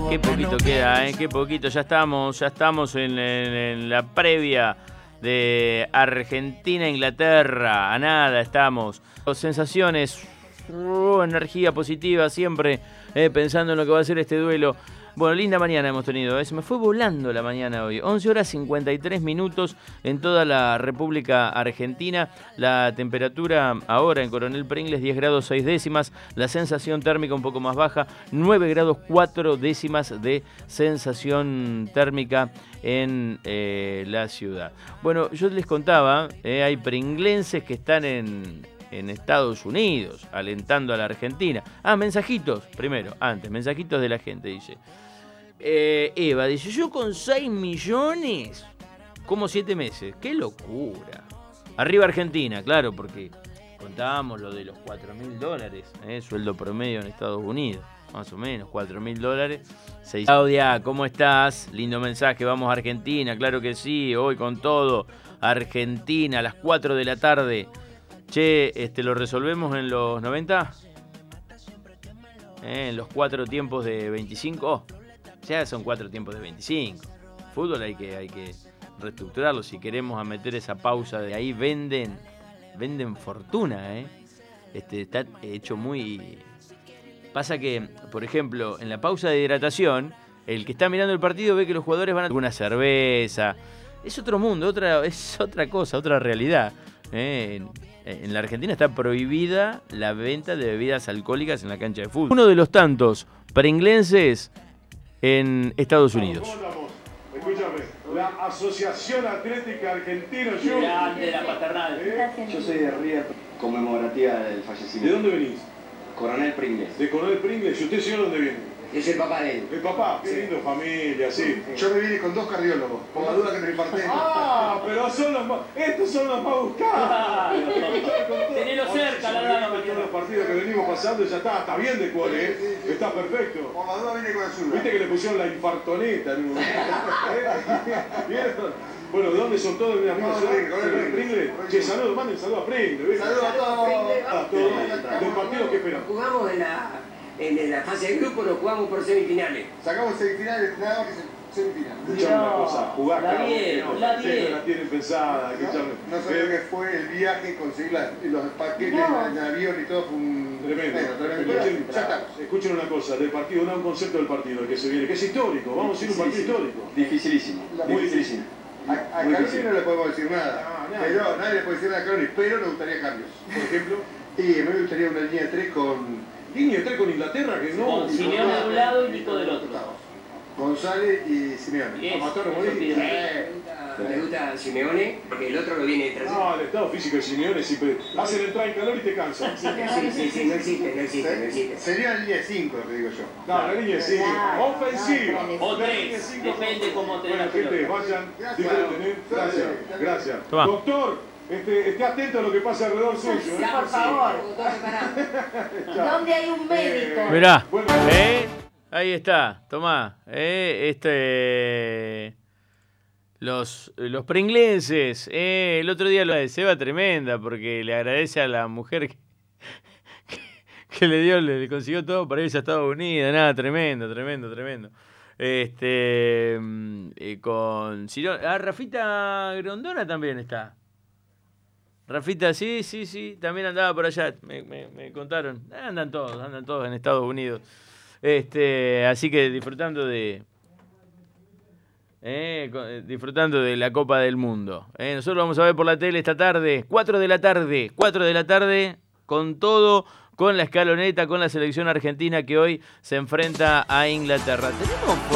Qué poquito queda, qué poquito. Ya estamos en la previa de Argentina-Inglaterra. A nada estamos. Sensaciones, energía positiva siempre, pensando en lo que va a ser este duelo. Bueno, linda mañana hemos tenido, se me fue volando la mañana hoy. 11 horas 53 minutos en toda la República Argentina. La temperatura ahora en Coronel Pringles 10 grados 6 décimas. La sensación térmica un poco más baja, 9 grados 4 décimas de sensación térmica en la ciudad. Bueno, yo les contaba, hay pringlenses que están en Estados Unidos, alentando a la Argentina. Mensajitos, primero, mensajitos de la gente, dice. Eva dice, yo con 6 millones, como 7 meses. ¡Qué locura! Arriba Argentina, claro, porque contábamos lo de los $4.000, sueldo promedio en Estados Unidos. Más o menos, $4.000. Claudia, ¿cómo estás? Lindo mensaje, vamos a Argentina, claro que sí, hoy con todo. Argentina, a las 4 de la tarde. Che, ¿lo resolvemos en los 90? En los 4 tiempos de 25. Ya son 4 tiempos de 25. Fútbol hay que reestructurarlo. Si queremos meter esa pausa de ahí, venden fortuna, está hecho muy... Pasa que, por ejemplo, en la pausa de hidratación, el que está mirando el partido ve que los jugadores van a alguna cerveza. Es otro mundo, es otra cosa, otra realidad. En la Argentina está prohibida la venta de bebidas alcohólicas en la cancha de fútbol. Uno de los tantos pringlenses en Estados Unidos. ¿Cómo andamos? Escúchame, la Asociación Atlética Argentina. De la paternal. Yo soy de Ría conmemorativa del fallecimiento. ¿De dónde venís? Coronel Pringles. De Coronel Pringles. ¿Y usted, señor, dónde viene? Yo soy el papá de él. El papá, qué lindo familia, sí. Yo me vine con 2 cardiólogos, por la duda que me infarté. Pero son los más, estos son los más buscados. Tenelo cerca, la verdad. Todos los partidos que venimos pasando ya está bien de cuál, está perfecto. Por la duda vine con azul. Viste que le pusieron la infartoneta en un momento. ¿Vieron? Bueno, ¿de dónde son todos? ¿De la misma ciudad? Pringles. Che, saludos, manden saludos a Pringles. Saludos a todos. ¿Del partido qué esperan? Jugamos en la fase de grupo, nos jugamos por semifinales. Sacamos semifinales, nada más que semifinales. Escuchame una cosa, jugar la la tienen pensada. No sabía lo que fue el viaje, conseguir los paquetes en avión y todo, fue un tremendo. Ya estamos. Escuchen una cosa, del partido, un concepto del partido, el que se viene, que es histórico, vamos a ir a un partido histórico. Dificilísimo. Muy difícil. A Caroni no le podemos decir nada, pero nadie le puede decir nada a Caroni, pero nos gustaría cambios. Por ejemplo, Y a mí me gustaría una línea de 3 con línea 3 con Inglaterra, que no. Con Simeone de un lado y Nico del otro. González y Simeone. A matar a morir. Me gusta Simeone, porque el otro lo viene detrás. No, el estado físico de Simeone siempre hace la entrada en calor y te cansa. Sí, no existe. Sería la línea 5, te digo yo. No, la línea 5, ofensiva. O La línea 3, cinco, depende cómo te Bueno, la gente, pelota. vayan, disfruten, Gracias. Toma. Doctor, esté atento a lo que pasa alrededor suyo. Sí, por favor. ¿Dónde hay un médico? Mirá, Bueno. ahí está, tomá, los pringlenses, el otro día lo de Seba tremenda, porque le agradece a la mujer que le consiguió todo para irse a Estados Unidos, nada, tremendo. Con Rafita Grondona también está. Rafita, sí, también andaba por allá, me contaron. Andan todos en Estados Unidos. Así que disfrutando de la Copa del Mundo. Nosotros vamos a ver por la tele esta tarde, 4 de la tarde, con todo, con la escaloneta, con la selección argentina que hoy se enfrenta a Inglaterra. Tenemos